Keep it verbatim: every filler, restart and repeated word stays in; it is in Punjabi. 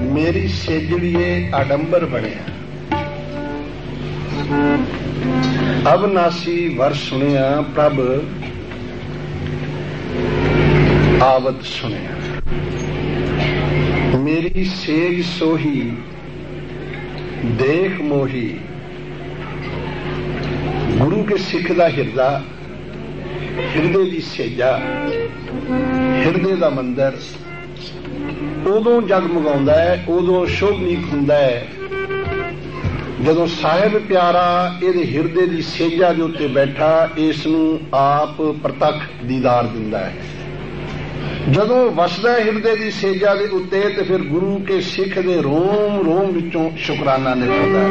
ਮੇਰੀ ਸੇਜੜੀਏ ਆਡੰਬਰ ਬਣਿਆ, ਅਬਨਾਸੀ ਵਰ ਸੁਣਿਆ, ਪ੍ਰਭ ਆਵਤ ਸੁਣਿਆ। ਮੇਰੀ ਸੇਜ ਸੋਹੀ ਦੇਖ ਮੋਹੀ। ਗੁਰੂ ਕੇ ਸਿੱਖ ਦਾ ਹਿਰਦਾ, ਹਿਰਦੇ ਦੀ ਸੇਜਾ, ਹਿਰਦੇ ਦਾ ਮੰਦਰ ਉਦੋਂ ਜਗਮਗਾਉਂਦਾ ਹੈ, ਉਦੋਂ ਸ਼ੋਭਨੀਕ ਹੁੰਦਾ ਹੈ ਜਦੋਂ ਸਾਹਿਬ ਪਿਆਰਾ ਇਹਦੇ ਹਿਰਦੇ ਦੀ ਸੇਜਾ ਦੇ ਉੱਤੇ ਬੈਠਾ ਇਸ ਨੂੰ ਆਪ ਪ੍ਰਤੱਖ ਦੀਦਾਰ ਦਿੰਦਾ ਹੈ। ਜਦੋਂ ਵਸਦਾ ਹਿਰਦੇ ਦੀ ਸੇਜਾ ਦੇ ਉੱਤੇ ਤੇ ਫਿਰ ਗੁਰੂ ਕੇ ਸਿੱਖ ਦੇ ਰੋਮ ਰੋਮ ਵਿੱਚੋਂ ਸ਼ੁਕਰਾਨਾ ਨਿਕਲਦਾ ਹੈ।